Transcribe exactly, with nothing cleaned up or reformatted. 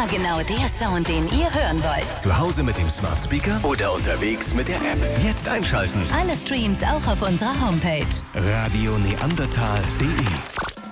Immer genau der Sound, den ihr hören wollt. Zu Hause mit dem Smart Speaker oder unterwegs mit der App. Jetzt einschalten. Alle Streams auch auf unserer Homepage. radio neandertal punkt de